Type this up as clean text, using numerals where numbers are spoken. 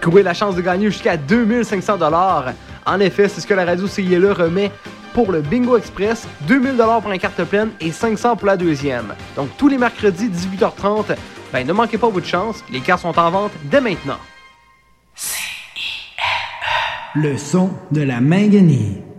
Courez la chance de gagner jusqu'à 2500 $. En effet, c'est ce que la radio CILE remet pour le Bingo Express, 2000 $ pour la carte pleine et 500 pour la deuxième. Donc tous les mercredis 18h30, ne manquez pas votre chance, les cartes sont en vente dès maintenant. Le son de la main gagnée.